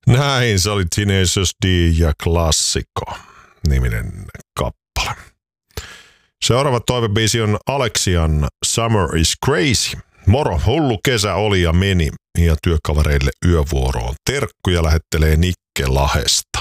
Näin, se oli Tenacious D ja Klassikko niminen kappale. Seuraava toivebiisi on Alexian Summer is Crazy. Moro, hullu kesä oli ja meni ja työkavereille yövuoroon. Terkkuja lähettelee Nikke Lahesta.